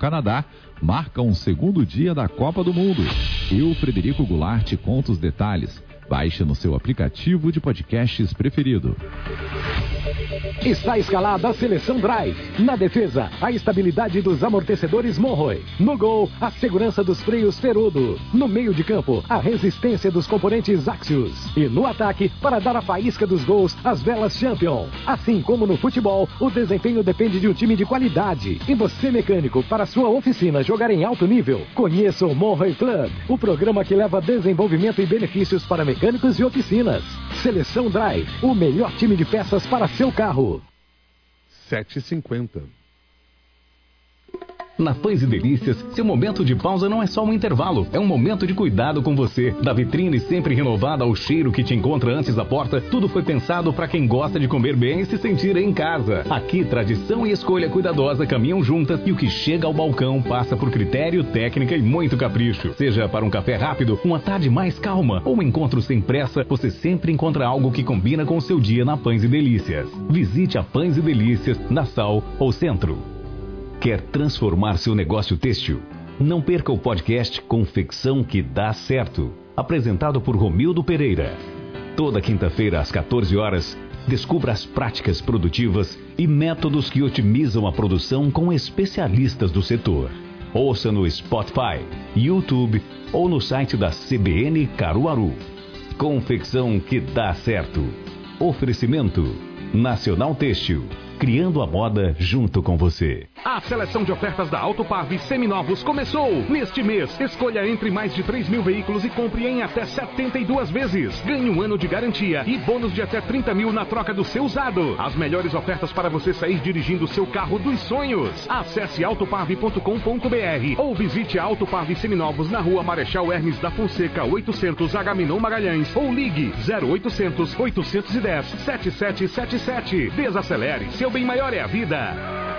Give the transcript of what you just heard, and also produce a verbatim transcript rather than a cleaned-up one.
Canadá, marca um segundo dia da Copa do Mundo. Eu, Frederico Goulart, te conto os detalhes. Baixe no seu aplicativo de podcasts preferido. Está escalada a Seleção Drive. Na defesa, a estabilidade dos amortecedores Monroe. No gol, a segurança dos freios Ferudo. No meio de campo, a resistência dos componentes Axios. E no ataque, para dar a faísca dos gols, as velas Champion. Assim como no futebol, o desempenho depende de um time de qualidade. E você, mecânico, para sua oficina jogar em alto nível, conheça o Monroe Club, o programa que leva desenvolvimento e benefícios para mecânicos e oficinas. Seleção Drive, o melhor time de peças para seu carro. sete e cinquenta. Na Pães e Delícias, seu momento de pausa não é só um intervalo, é um momento de cuidado com você. Da vitrine sempre renovada ao cheiro que te encontra antes da porta, tudo foi pensado para quem gosta de comer bem e se sentir em casa. Aqui, tradição e escolha cuidadosa caminham juntas e o que chega ao balcão passa por critério, técnica e muito capricho. Seja para um café rápido, uma tarde mais calma ou um encontro sem pressa, você sempre encontra algo que combina com o seu dia na Pães e Delícias. Visite a Pães e Delícias, na Sal ou Centro. Quer transformar seu negócio têxtil? Não perca o podcast Confecção que Dá Certo, apresentado por Romildo Pereira. Toda quinta-feira às quatorze horas, descubra as práticas produtivas e métodos que otimizam a produção com especialistas do setor. Ouça no Spotify, YouTube ou no site da C B N Caruaru. Confecção que Dá Certo. Oferecimento Nacional Têxtil. Criando a moda junto com você. A seleção de ofertas da Autoparv seminovos começou. Neste mês, escolha entre mais de três mil veículos e compre em até setenta e duas vezes. Ganhe um ano de garantia e bônus de até trinta mil na troca do seu usado. As melhores ofertas para você sair dirigindo o seu carro dos sonhos. Acesse autoparv ponto com ponto b r ou visite a Autoparv Seminovos na rua Marechal Hermes da Fonseca oitocentos Agamenon Magalhães ou ligue zero oitocentos, oitocentos e dez, setenta e sete setenta e sete. Desacelere, seu bem maior é a vida.